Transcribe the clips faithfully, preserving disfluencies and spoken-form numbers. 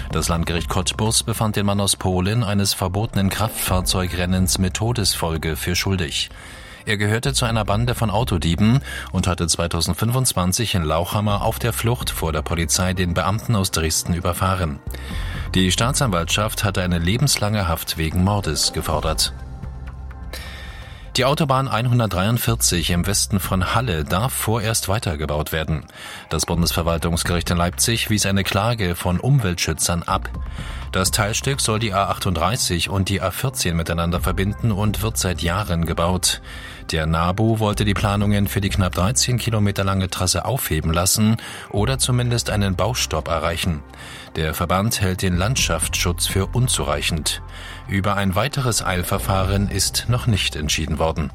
Das Landgericht Cottbus befand den Mann aus Polen eines verbotenen Kraftfahrzeugrennens mit Todesfolge für schuldig. Er gehörte zu einer Bande von Autodieben und hatte zweitausendfünfundzwanzig in Lauchhammer auf der Flucht vor der Polizei den Beamten aus Dresden überfahren. Die Staatsanwaltschaft hatte eine lebenslange Haft wegen Mordes gefordert. Die Autobahn hundertdreiundvierzig im Westen von Halle darf vorerst weitergebaut werden. Das Bundesverwaltungsgericht in Leipzig wies eine Klage von Umweltschützern ab. Das Teilstück soll die A achtunddreißig und die A vierzehn miteinander verbinden und wird seit Jahren gebaut. Der NABU wollte die Planungen für die knapp dreizehn Kilometer lange Trasse aufheben lassen oder zumindest einen Baustopp erreichen. Der Verband hält den Landschaftsschutz für unzureichend. Über ein weiteres Eilverfahren ist noch nicht entschieden worden.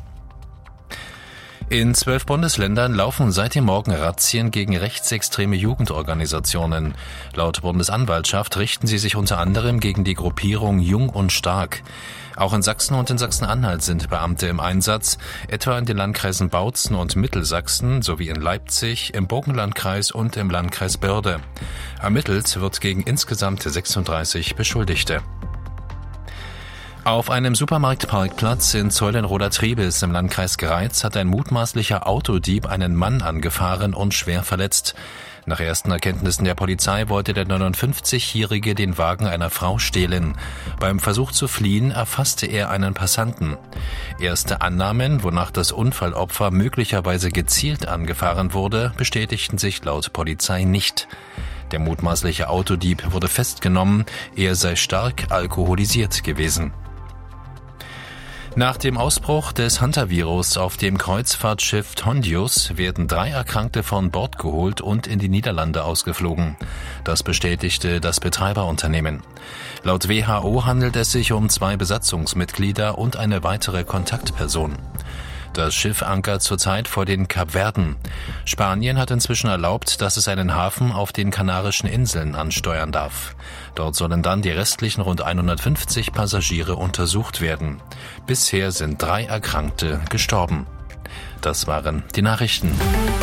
In zwölf Bundesländern laufen seit dem Morgen Razzien gegen rechtsextreme Jugendorganisationen. Laut Bundesanwaltschaft richten sie sich unter anderem gegen die Gruppierung Jung und Stark. Auch in Sachsen und in Sachsen-Anhalt sind Beamte im Einsatz, etwa in den Landkreisen Bautzen und Mittelsachsen sowie in Leipzig, im Burgenlandkreis und im Landkreis Börde. Ermittelt wird gegen insgesamt sechsunddreißig Beschuldigte. Auf einem Supermarktparkplatz in Zeulenroda-Triebes im Landkreis Greiz hat ein mutmaßlicher Autodieb einen Mann angefahren und schwer verletzt. Nach ersten Erkenntnissen der Polizei wollte der neunundfünfzigjährige den Wagen einer Frau stehlen. Beim Versuch zu fliehen erfasste er einen Passanten. Erste Annahmen, wonach das Unfallopfer möglicherweise gezielt angefahren wurde, bestätigten sich laut Polizei nicht. Der mutmaßliche Autodieb wurde festgenommen, er sei stark alkoholisiert gewesen. Nach dem Ausbruch des Hantavirus auf dem Kreuzfahrtschiff Hondius werden drei Erkrankte von Bord geholt und in die Niederlande ausgeflogen. Das bestätigte das Betreiberunternehmen. Laut W H O handelt es sich um zwei Besatzungsmitglieder und eine weitere Kontaktperson. Das Schiff ankert zurzeit vor den Kapverden. Spanien hat inzwischen erlaubt, dass es einen Hafen auf den Kanarischen Inseln ansteuern darf. Dort sollen dann die restlichen rund hundertfünfzig Passagiere untersucht werden. Bisher sind drei Erkrankte gestorben. Das waren die Nachrichten.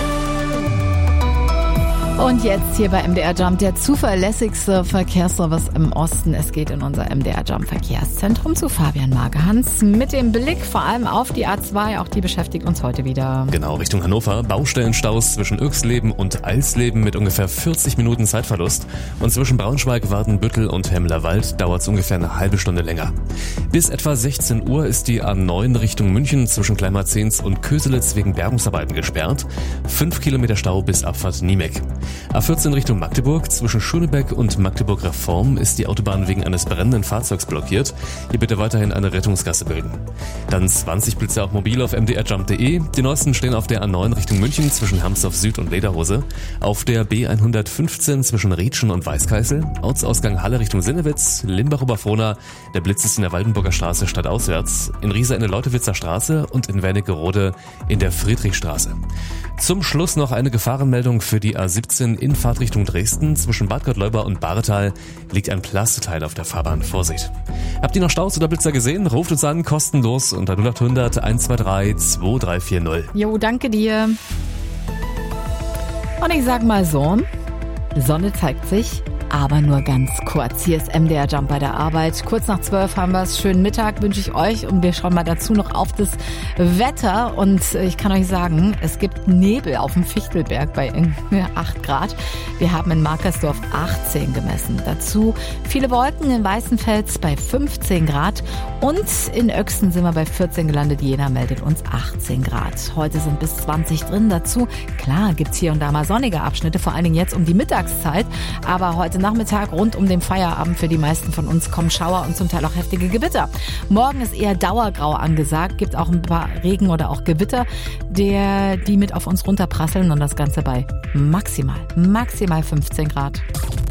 Und jetzt hier bei M D R Jump, der zuverlässigste Verkehrsservice im Osten. Es geht in unser M D R Jump Verkehrszentrum zu Fabian Magehans mit dem Blick vor allem auf die A zwei. Auch die beschäftigt uns heute wieder. Genau, Richtung Hannover. Baustellenstaus zwischen Irxleben und Alsleben mit ungefähr vierzig Minuten Zeitverlust. Und zwischen Braunschweig, Wardenbüttel und Hemlerwald dauert es ungefähr eine halbe Stunde länger. Bis etwa sechzehn Uhr ist die A neun Richtung München zwischen Kleinmarzens und Köselitz wegen Bergungsarbeiten gesperrt. Fünf Kilometer Stau bis Abfahrt Niemek. A vierzehn Richtung Magdeburg. Zwischen Schönebeck und Magdeburg Reform ist die Autobahn wegen eines brennenden Fahrzeugs blockiert. Hier bitte weiterhin eine Rettungsgasse bilden. Dann zwanzig Blitze auch mobil auf m d r jump punkt d e. Die neuesten stehen auf der A neun Richtung München zwischen Hamsdorf Süd und Lederhose. Auf der B hundertfünfzehn zwischen Rietschen und Weißkeißel. Ortsausgang Halle Richtung Sinnewitz. Limbach-Oberfrohna. Der Blitz ist in der Waldenburger Straße stadtauswärts. In Riesa in der Leutewitzer Straße und in Wernigerode in der Friedrichstraße. Zum Schluss noch eine Gefahrenmeldung für die A siebzehn in Fahrtrichtung Dresden. Zwischen Bad Gottleuba und Baretal liegt ein Plasteteil auf der Fahrbahn. Vorsicht. Habt ihr noch Staus oder Blitzer gesehen? Ruft uns an, kostenlos unter null acht hundert eins zwei drei zwei drei vier null. Jo, danke dir. Und ich sag mal so, die Sonne zeigt sich, aber nur ganz kurz. Hier ist M D R Jump bei der Arbeit. Kurz nach zwölf haben wir es. Schönen Mittag wünsche ich euch und wir schauen mal dazu noch auf das Wetter. Und ich kann euch sagen, es gibt Nebel auf dem Fichtelberg bei acht Grad. Wir haben in Markersdorf achtzehn gemessen. Dazu viele Wolken in Weißenfels bei fünfzehn Grad und in Öxen sind wir bei vierzehn gelandet. Jena meldet uns achtzehn Grad. Heute sind bis zwanzig drin. Dazu, klar, gibt's hier und da mal sonnige Abschnitte, vor allen Dingen jetzt um die Mittagszeit. Aber heute Nachmittag rund um den Feierabend für die meisten von uns kommen Schauer und zum Teil auch heftige Gewitter. Morgen ist eher Dauergrau angesagt, gibt auch ein paar Regen oder auch Gewitter, der, die mit auf uns runterprasseln und das Ganze bei maximal, maximal fünfzehn Grad.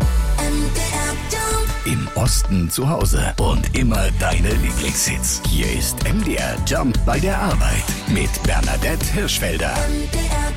Im Osten zu Hause und immer deine Lieblingshits. Hier ist M D R Jump bei der Arbeit mit Bernadette Hirschfelder.